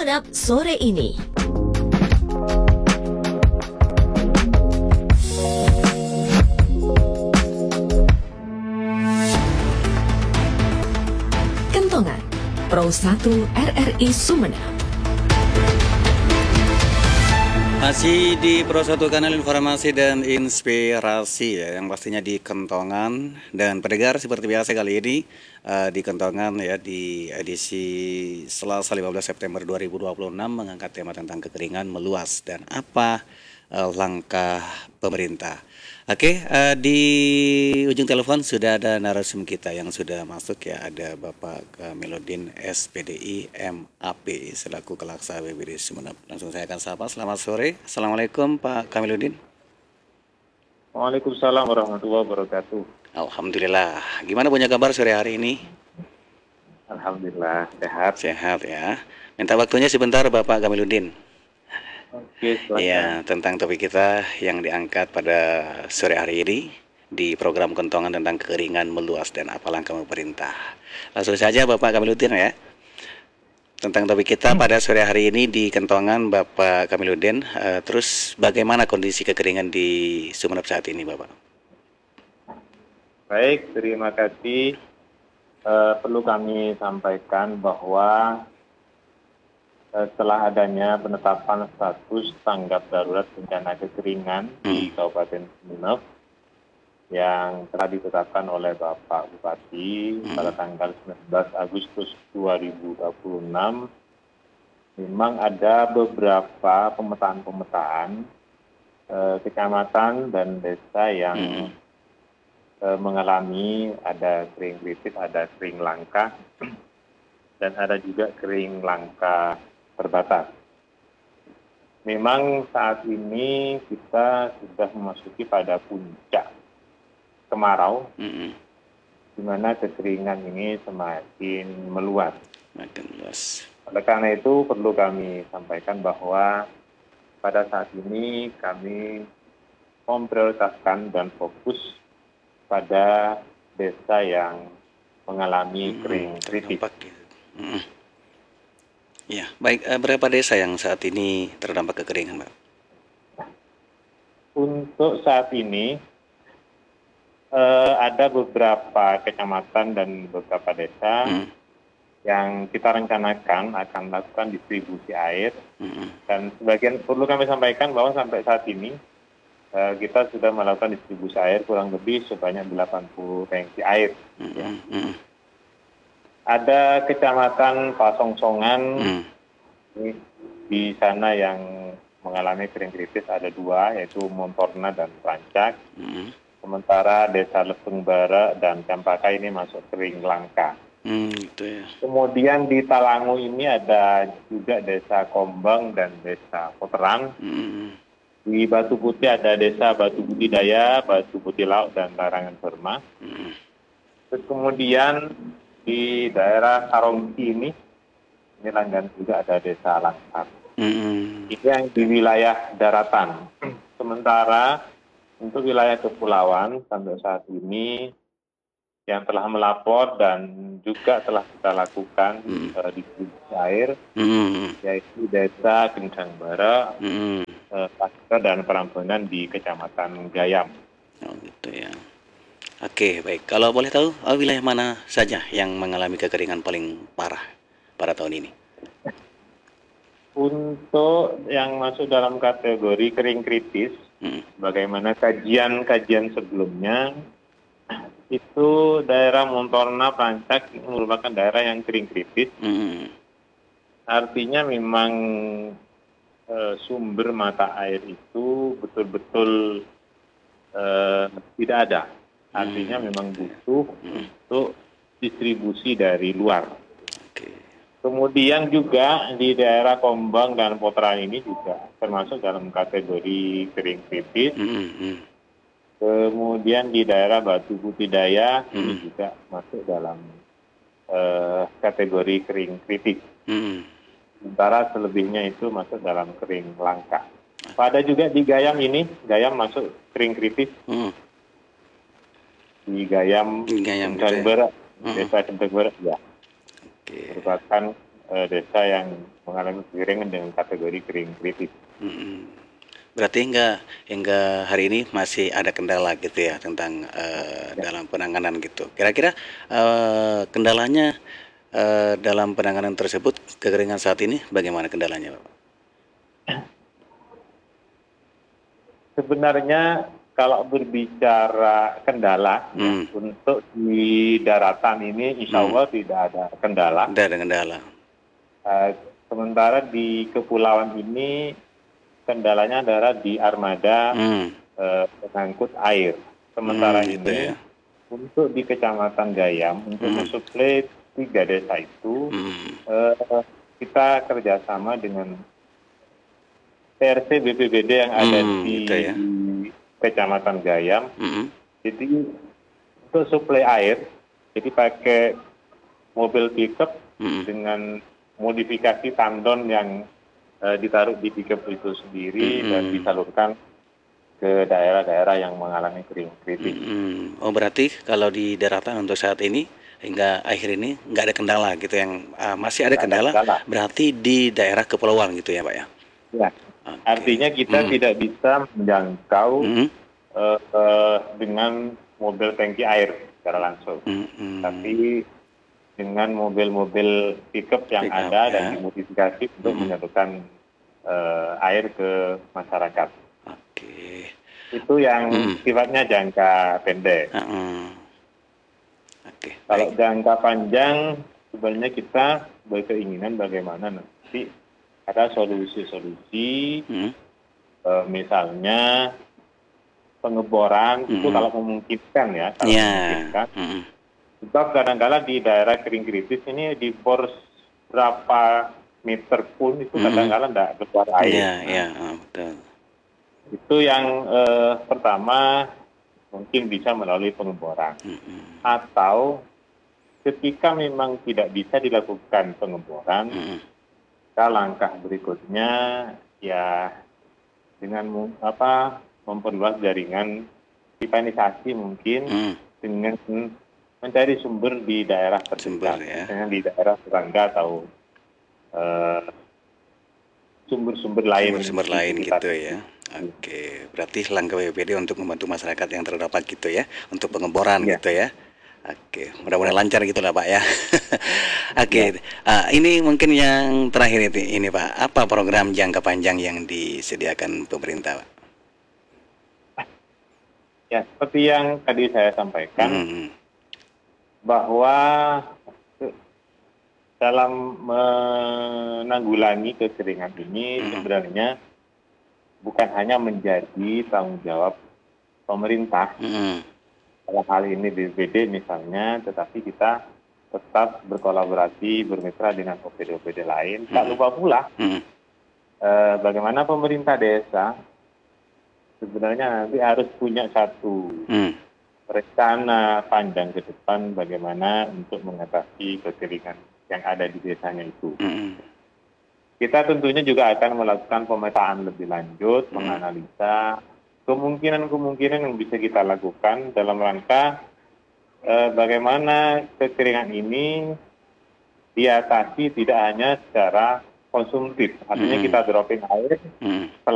Sumeneb sore ini. Kentongan Pro 1 RRI Sumeneb. Masih di Pro 1 kanal informasi dan inspirasi ya, yang pastinya di Kentongan. Dan pendengar seperti biasa kali ini di Kentongan ya, di edisi Selasa 15 September 2026 mengangkat tema tentang kekeringan meluas dan apa langkah pemerintah. Oke, di ujung telepon sudah ada narasum kita yang sudah masuk ya, ada Bapak Kamiluddin SPDI MAP selaku Kelaksa BPD Sumeneb. Langsung saya akan sapa. Selamat sore. Assalamualaikum Pak Kamiluddin. Waalaikumsalam warahmatullahi wabarakatuh. Alhamdulillah. Gimana punya kabar sore hari ini? Alhamdulillah sehat. Sehat ya. Minta waktunya sebentar Bapak Kamiluddin. Oke, silakan. Ya, tentang topik kita yang diangkat pada sore hari ini di program Kentongan tentang kekeringan meluas dan apa langkah pemerintah. Langsung saja Bapak Kamiluddin ya. Tentang topik kita pada sore hari ini di Kentongan Bapak Kamiluddin, terus bagaimana kondisi kekeringan di Sumeneb saat ini Bapak? Baik, terima kasih. Perlu kami sampaikan bahwa setelah adanya penetapan status tanggap darurat bencana kekeringan di Kabupaten Sumeneb yang telah ditetapkan oleh Bapak Bupati pada tanggal 19 Agustus 2026, memang ada beberapa pemetaan kecamatan dan desa yang mengalami ada kering kritis, ada kering langka, dan ada juga kering langka terbatas. Memang saat ini kita sudah memasuki pada puncak kemarau, di mana kekeringan ini semakin meluas. Makin luas. Oleh karena itu perlu kami sampaikan bahwa pada saat ini kami memprioritaskan dan fokus pada desa yang mengalami kering kritis. Ya, baik. Berapa desa yang saat ini terdampak kekeringan, Pak? Untuk saat ini ada beberapa kecamatan dan beberapa desa yang kita rencanakan akan melakukan distribusi air. Dan sebagian perlu kami sampaikan bahwa sampai saat ini kita sudah melakukan distribusi air kurang lebih sebanyak 80 tangki air. Ada kecamatan Pasongsongan, di sana yang mengalami kering kritis ada dua, yaitu Montorna dan Rancak. Sementara desa Lepeng Bara dan Campaka ini masuk kering langka. Gitu ya. Kemudian di Talangu ini ada juga desa Kombang dan desa Koteran. Di Batu Putih ada desa Batu Putih Daya, Batu Putih Laut, dan Larangan Burma. Terus kemudian di daerah Sarongki ini langgan juga ada desa Langsat. Ini yang di wilayah daratan. Sementara untuk wilayah kepulauan sampai saat ini yang telah melapor dan juga telah kita lakukan distribusi air, yaitu desa Kencang Bara, Pasir dan Perambanan di Kecamatan Gayam. Oh gitu ya. Oke, baik. Kalau boleh tahu, wilayah mana saja yang mengalami kekeringan paling parah pada tahun ini? Untuk yang masuk dalam kategori kering kritis, bagaimana kajian sebelumnya, itu daerah Montorna, Pancak merupakan daerah yang kering kritis. Artinya memang sumber mata air itu betul-betul tidak ada. Artinya memang butuh untuk distribusi dari luar. Kemudian juga di daerah Kombang dan Potran ini juga termasuk dalam kategori kering kritis. Kemudian di daerah Batu Putih Daya ini juga masuk dalam kategori kering kritis. Sementara selebihnya itu masuk dalam kering langka. Pada juga di Gayam ini, Gayam masuk kering kritis. Di Gayam, Kencang Bara, desa Kencang Bara, ya. merupakan desa yang mengalami kekeringan dengan kategori kering kritis. Berarti hingga hari ini masih ada kendala gitu ya tentang dalam penanganan gitu. Kira-kira kendalanya dalam penanganan tersebut, kekeringan saat ini bagaimana kendalanya, Pak? Sebenarnya kalau berbicara kendala untuk di daratan ini insya Allah tidak ada kendala. Tidak ada kendala. Sementara di kepulauan ini kendalanya adalah di armada pengangkut air. Sementara gitu ini ya. untuk di Kecamatan Gayam untuk mensuplai 3 desa itu kita kerjasama dengan TRC BPBD yang ada di gitu ya. Kecamatan Gayam. Jadi untuk suplai air, jadi pakai mobil pickup dengan modifikasi tandon yang ditaruh di pickup itu sendiri dan disalurkan ke daerah-daerah yang mengalami kering kritis. Oh, berarti kalau di daratan untuk saat ini hingga akhir ini nggak ada kendala gitu, yang masih ada kendala, berarti di daerah kepulauan gitu ya, Pak ya? Ya. Artinya kita tidak bisa menjangkau dengan mobil tangki air secara langsung. Tapi dengan mobil-mobil pickup yang ada dan dimodifikasi untuk menyalurkan air ke masyarakat. Oke. Itu yang sifatnya jangka pendek. Kalau jangka panjang, sebenarnya kita berkeinginan bagaimana nanti ada solusi-solusi, misalnya pengeboran itu kalau memungkinkan ya, memungkinkan. Sebab kadang-kala di daerah kering kritis ini di bor berapa meter pun itu kadang-kala tidak keluar air. Betul. Itu yang pertama mungkin bisa melalui pengeboran. Atau ketika memang tidak bisa dilakukan pengeboran, langkah berikutnya ya dengan memperluas jaringan pipanisasi mungkin dengan mencari sumber di daerah terdekat, misalnya di daerah tetangga atau sumber-sumber lain. Sumber lain gitu ya. Oke, berarti langkah BPBD untuk membantu masyarakat yang terdampak gitu ya, untuk pengeboran gitu ya. Oke, mudah-mudahan lancar gitu lah Pak ya. Oke, ini mungkin yang terakhir ini Pak, apa program jangka panjang yang disediakan pemerintah Pak? Ya, seperti yang tadi saya sampaikan, bahwa dalam menanggulangi kekeringan ini sebenarnya bukan hanya menjadi tanggung jawab pemerintah, dalam hal ini BPBD misalnya, tetapi kita tetap berkolaborasi, bermitra dengan OPD-OPD lain. Tak lupa pula bagaimana pemerintah desa sebenarnya nanti harus punya satu rencana panjang ke depan bagaimana untuk mengatasi kekeringan yang ada di desanya itu. Kita tentunya juga akan melakukan pemetaan lebih lanjut, menganalisa kemungkinan-kemungkinan yang bisa kita lakukan dalam rangka bagaimana kekeringan ini diatasi tidak hanya secara konsumtif, artinya kita dropping air